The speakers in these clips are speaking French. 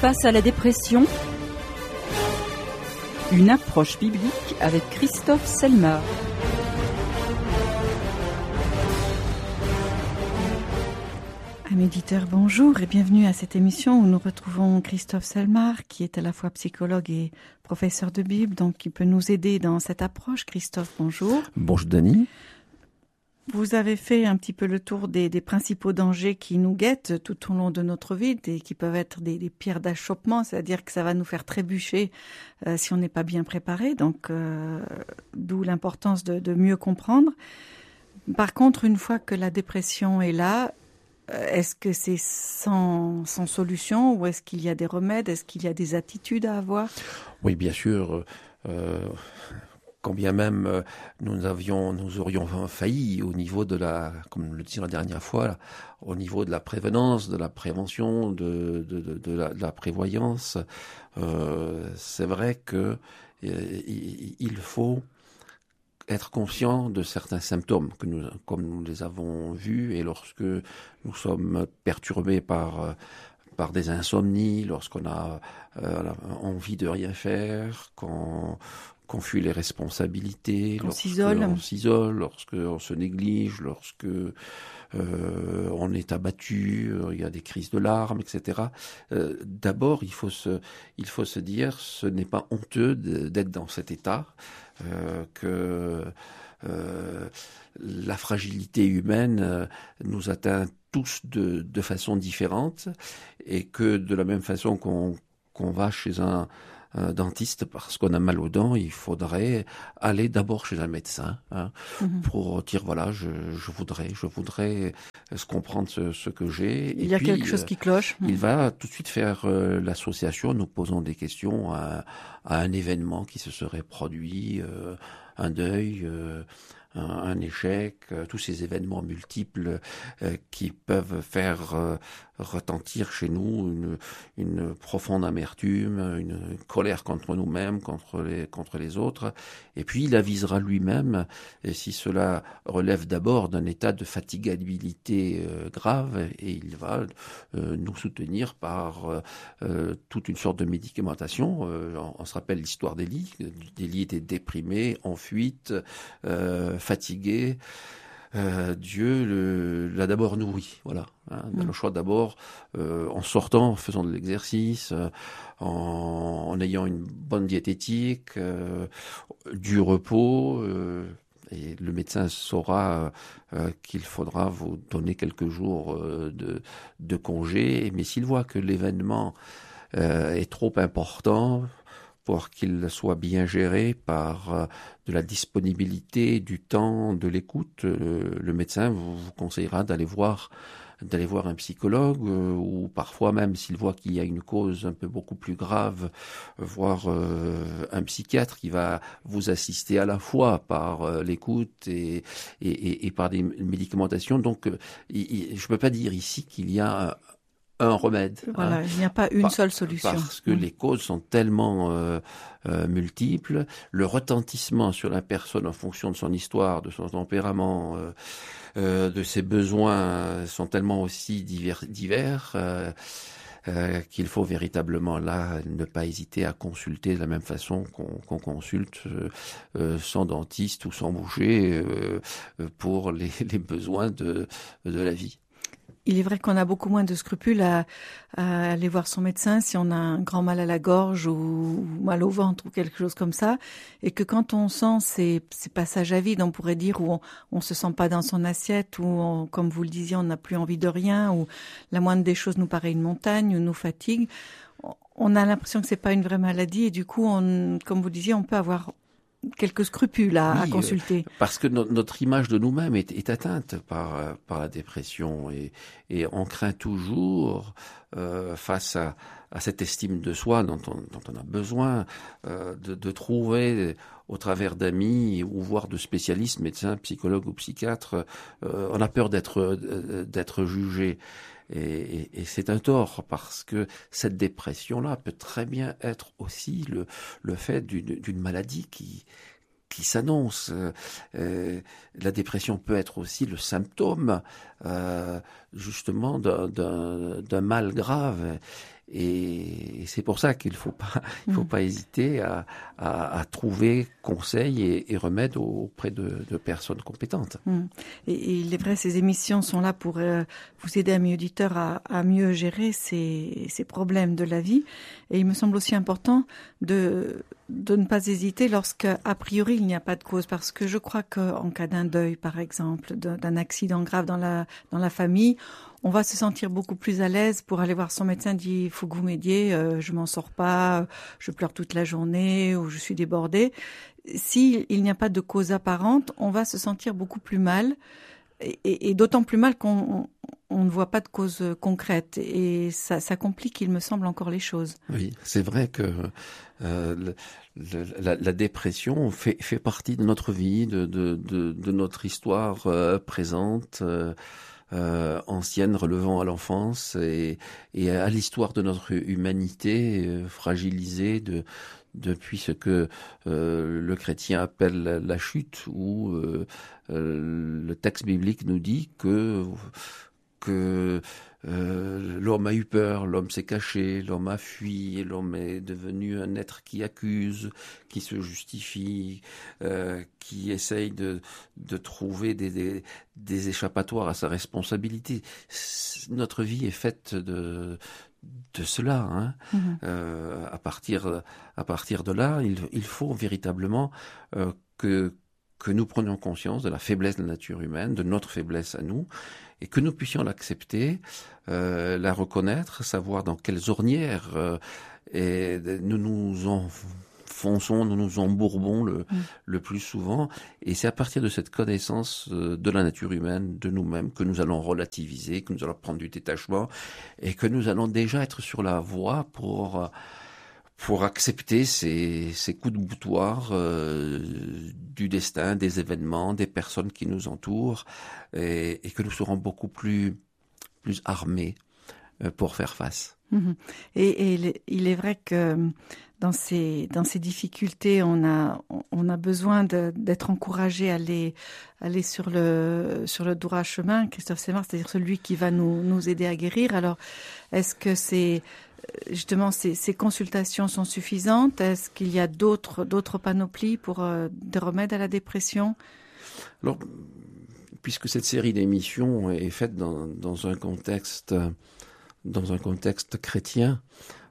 Face à la dépression, une approche biblique avec Christophe Selmar. Amis auditeurs, bonjour et bienvenue à cette émission où nous retrouvons Christophe Selmar, qui est à la fois psychologue et professeur de Bible, donc qui peut nous aider dans cette approche. Christophe, bonjour. Bonjour Dany. Vous avez fait un petit peu le tour des principaux dangers qui nous guettent tout au long de notre vie et qui peuvent être des pierres d'achoppement, c'est-à-dire que ça va nous faire trébucher si on n'est pas bien préparé, donc d'où l'importance de mieux comprendre. Par contre, une fois que la dépression est là, est-ce que c'est sans solution ou est-ce qu'il y a des remèdes? Est-ce qu'il y a des attitudes à avoir? Oui, bien sûr. Quand bien même nous aurions failli au niveau de comme le disait la dernière fois, là, au niveau de la prévenance, de la prévention, de la prévoyance, c'est vrai que il faut être conscient de certains symptômes comme nous les avons vus, et lorsque nous sommes perturbés par des insomnies, lorsqu'on a envie de rien faire, qu'on fuit les responsabilités, on s'isole, lorsqu'on se néglige, lorsque on est abattu, il y a des crises de larmes, etc. D'abord, il faut se dire, ce n'est pas honteux d'être dans cet état, que la fragilité humaine nous atteint tous de façon différente, et que de la même façon qu'on va chez un dentiste parce qu'on a mal aux dents, il faudrait aller d'abord chez un médecin pour dire voilà, je voudrais se comprendre ce que j'ai. Il y a quelque chose qui cloche. Il va tout de suite faire l'association, nous posant des questions à un événement qui se serait produit, un deuil, un échec, tous ces événements multiples qui peuvent faire retentir chez nous une profonde amertume, une colère contre nous-mêmes, contre les autres. Et puis il avisera lui-même, et si cela relève d'abord d'un état de fatigabilité grave, et il va nous soutenir par toute une sorte de médicamentation. On se rappelle l'histoire d'Élie. Élie était déprimé, en fuite, fatigué. Dieu l'a d'abord nourri, voilà. Dans le choix d'abord, en sortant, en faisant de l'exercice, en ayant une bonne diététique, du repos, et le médecin saura qu'il faudra vous donner quelques jours de congé, mais s'il voit que l'événement est trop important pour qu'il soit bien géré par de la disponibilité, du temps, de l'écoute, le médecin vous conseillera d'aller voir un psychologue, ou parfois même s'il voit qu'il y a une cause un peu beaucoup plus grave, voir un psychiatre qui va vous assister à la fois par l'écoute et par des médicamentations. Donc je peux pas dire ici qu'il y a un remède. Voilà, il n'y a pas une seule solution. Parce que les causes sont tellement multiples, le retentissement sur la personne en fonction de son histoire, de son tempérament, de ses besoins sont tellement aussi divers qu'il faut véritablement là ne pas hésiter à consulter de la même façon qu'on consulte son dentiste ou son boucher pour les besoins de la vie. Il est vrai qu'on a beaucoup moins de scrupules à aller voir son médecin si on a un grand mal à la gorge ou mal au ventre ou quelque chose comme ça, et que quand on sent ces passages à vide, on pourrait dire, où on se sent pas dans son assiette, où comme vous le disiez, on n'a plus envie de rien, ou la moindre des choses nous paraît une montagne ou nous fatigue, on a l'impression que c'est pas une vraie maladie, et du coup, comme vous disiez, on peut avoir quelques scrupules à consulter. Parce que notre image de nous-mêmes est atteinte par la dépression, et on craint toujours face à cette estime de soi dont on a besoin de trouver au travers d'amis ou voire de spécialistes, médecins, psychologues ou psychiatres, on a peur d'être jugé. Et c'est un tort, parce que cette dépression-là peut très bien être aussi le fait d'une maladie qui s'annonce. La dépression peut être aussi le symptôme justement d'un mal grave. Et c'est pour ça qu'il faut pas hésiter à trouver conseil et remède auprès de personnes compétentes. Et il est vrai, ces émissions sont là pour vous aider, amis auditeurs, à mieux gérer ces problèmes de la vie. Et il me semble aussi important de ne pas hésiter lorsqu'à priori il n'y a pas de cause, parce que je crois qu'en cas d'un deuil, par exemple, d'un accident grave dans la famille, on va se sentir beaucoup plus à l'aise pour aller voir son médecin, dit il faut que vous m'aidiez, je m'en sors pas, je pleure toute la journée ou je suis débordée. Si il n'y a pas de cause apparente, on va se sentir beaucoup plus mal et d'autant plus mal qu'on ne voit pas de cause concrète et ça complique, il me semble, encore les choses. Oui, c'est vrai que la dépression fait partie de notre vie, de notre histoire présente. Ancienne, relevant à l'enfance et à l'histoire de notre humanité fragilisée depuis ce que le chrétien appelle la chute, où le texte biblique nous dit que l'homme a eu peur, l'homme s'est caché, l'homme a fui, et l'homme est devenu un être qui accuse, qui se justifie, qui essaye de trouver des échappatoires à sa responsabilité. Notre vie est faite de cela. Hein. À partir de là, il faut véritablement que nous prenions conscience de la faiblesse de la nature humaine, de notre faiblesse à nous, et que nous puissions l'accepter, la reconnaître, savoir dans quelles ornières nous nous enfonçons, nous nous embourbons le plus souvent. Et c'est à partir de cette connaissance de la nature humaine, de nous-mêmes, que nous allons relativiser, que nous allons prendre du détachement, et que nous allons déjà être sur la voie pour accepter ces coups de boutoir du destin, des événements, des personnes qui nous entourent, et que nous serons beaucoup plus armés pour faire face. Et il est vrai que dans ces difficultés, on a besoin d'être encouragé à aller sur le droit chemin, Christophe Selmar, c'est-à-dire celui qui va nous aider à guérir. Alors, est-ce que justement ces consultations sont suffisantes? Est-ce qu'il y a d'autres panoplies pour des remèdes à la dépression? Alors, puisque cette série d'émissions est faite dans un contexte chrétien,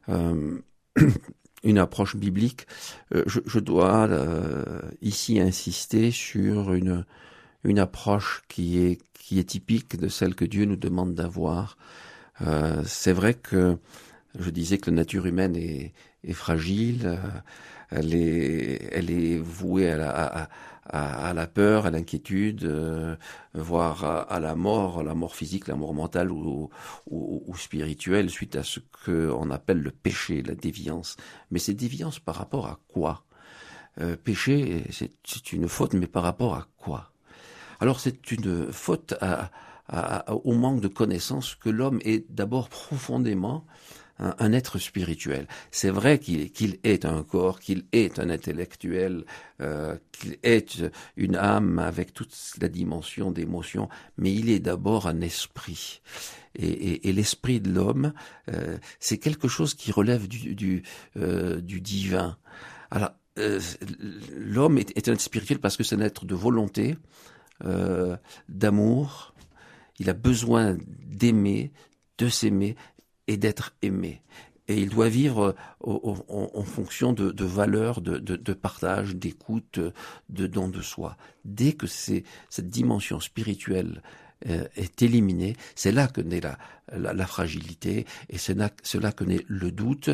une approche biblique, je dois ici insister sur une approche qui est typique de celle que Dieu nous demande d'avoir. C'est vrai que je disais que la nature humaine est fragile, elle est vouée à la peur, à l'inquiétude, voire à la mort physique, la mort mentale ou spirituelle, suite à ce qu'on appelle le péché, la déviance. Mais c'est déviance par rapport à quoi? Péché, c'est une faute, mais par rapport à quoi? Alors c'est une faute au manque de connaissance que l'homme est d'abord profondément un être spirituel. C'est vrai qu'il est un corps, qu'il est un intellectuel, qu'il est une âme avec toute la dimension d'émotion, mais il est d'abord un esprit. Et l'esprit de l'homme, c'est quelque chose qui relève du divin. Alors, l'homme est un être spirituel parce que c'est un être de volonté, d'amour. Il a besoin d'aimer, de s'aimer et d'être aimé. Et il doit vivre en fonction de valeurs, de partage, d'écoute, de don de soi. Dès que cette dimension spirituelle est éliminée, c'est là que naît la fragilité, et c'est là que naît le doute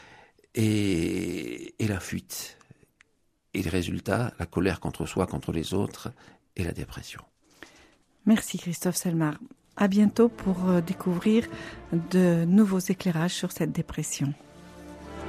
et la fuite. Et le résultat, la colère contre soi, contre les autres, et la dépression. Merci Christophe Selmar. À bientôt pour découvrir de nouveaux éclairages sur cette dépression.